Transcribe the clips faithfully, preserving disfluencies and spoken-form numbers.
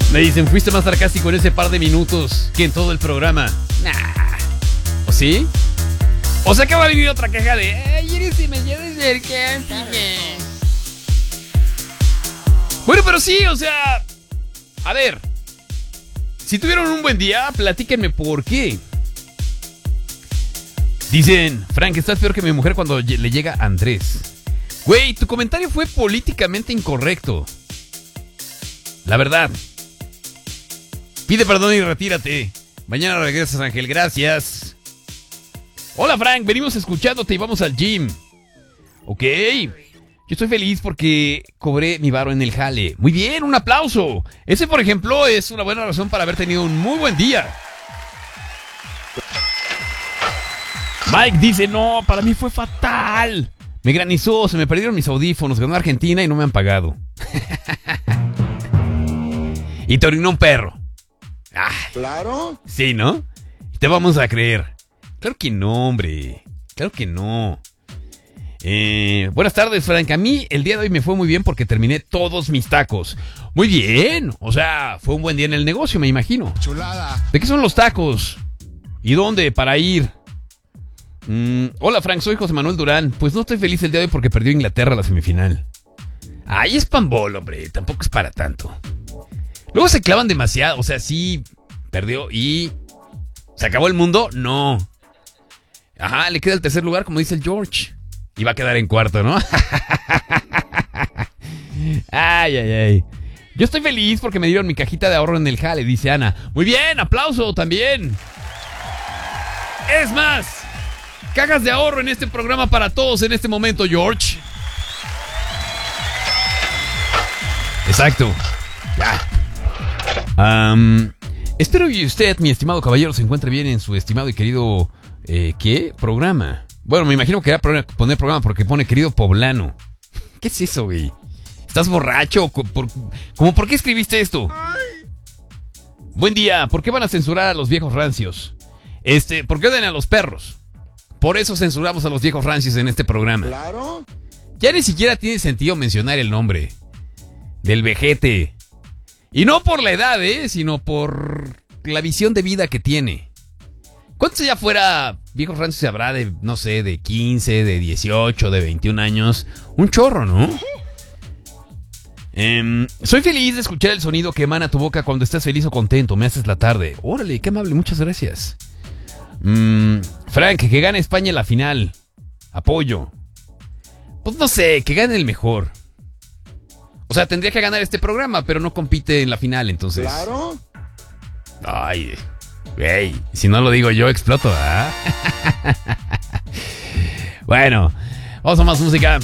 Me dicen, fuiste más sarcástico en ese par de minutos que en todo el programa. Nah. ¿O sí? O sea que va a venir otra queja de, ay, eres demasiado sarcástico. Bueno, pero sí, o sea, a ver, si tuvieron un buen día, platíquenme por qué. Dicen, Frank, estás peor que mi mujer cuando le llega Andrés. Güey, tu comentario fue políticamente incorrecto. La verdad. Pide perdón y retírate. Mañana regresas, Ángel, gracias. Hola, Frank, venimos escuchándote y vamos al gym. Ok. Yo estoy feliz porque cobré mi varo en el jale. Muy bien, un aplauso. Ese, por ejemplo, es una buena razón para haber tenido un muy buen día. Mike dice, no, para mí fue fatal. Me granizó, se me perdieron mis audífonos, ganó Argentina y no me han pagado. Y te orinó un perro. Ay, ¿Claro? Sí, ¿no? Y te vamos a creer. Claro que no, hombre. Claro que no. Eh, buenas tardes, Frank. A mí el día de hoy me fue muy bien porque terminé todos mis tacos. Muy bien. O sea, fue un buen día en el negocio, me imagino. Chulada. ¿De qué son los tacos? ¿Y dónde para ir? Mm, hola, Frank. Soy José Manuel Durán. Pues no estoy feliz el día de hoy porque perdió Inglaterra la semifinal. Ay, es pambol, hombre. Tampoco es para tanto. Luego se clavan demasiado. O sea, sí, perdió y... ¿se acabó el mundo? No. Ajá, le queda el tercer lugar, como dice el George. Y va a quedar en cuarto, ¿no? Ay, ay, ay. Yo estoy feliz porque me dieron mi cajita de ahorro en el jale, dice Ana. Muy bien, aplauso también. Es más, cajas de ahorro en este programa para todos en este momento, George. Exacto. Ya. Um, espero que usted, mi estimado caballero, se encuentre bien en su estimado y querido... Eh, ¿Qué? Programa. Bueno, me imagino que era poner programa porque pone querido poblano. ¿Qué es eso, güey? ¿Estás borracho? ¿Por, ¿Cómo por qué escribiste esto? Buen día. ¿Por qué van a censurar a los viejos rancios? Este, ¿por qué odian a los perros? Por eso censuramos a los viejos rancios en este programa. ¿Claro? Ya ni siquiera tiene sentido mencionar el nombre del vejete. Y no por la edad, ¿eh? Sino por la visión de vida que tiene. ¿Cuántos allá afuera viejos rancios se habrá de, no sé, de quince, de dieciocho, de veintiún años? Un chorro, ¿no? Eh, soy feliz de escuchar el sonido que emana tu boca cuando estás feliz o contento. Me haces la tarde. Órale, qué amable, muchas gracias. Mm, Frank, que gane España en la final. Apoyo. Pues no sé, que gane el mejor. O sea, tendría que ganar este programa, pero no compite en la final, entonces. ¿Claro? Ay, güey, si no lo digo yo, exploto, ¿ah? Bueno, vamos a más música.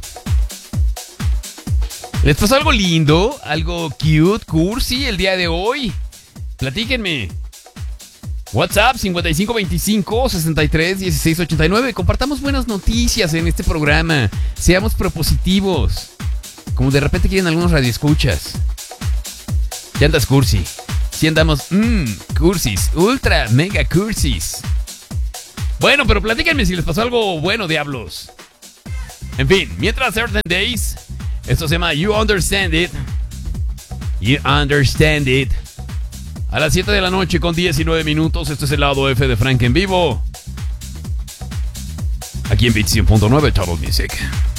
¿Les pasó algo lindo? ¿Algo cute, cursi el día de hoy? Platíquenme. WhatsApp cincuenta y cinco veinticinco sesenta y tres dieciséis ochenta y nueve. Compartamos buenas noticias en este programa. Seamos propositivos. Como de repente quieren algunos radioescuchas. Ya andas cursi. Si andamos, mmm, cursis, ultra, mega cursis. Bueno, pero platíquenme si les pasó algo bueno, diablos. En fin, mientras Certain Days, esto se llama You Understand It. You Understand It. A las siete de la noche con diecinueve minutos, este es el lado F de Frank en vivo. Aquí en Beat cien punto nueve, Total Music.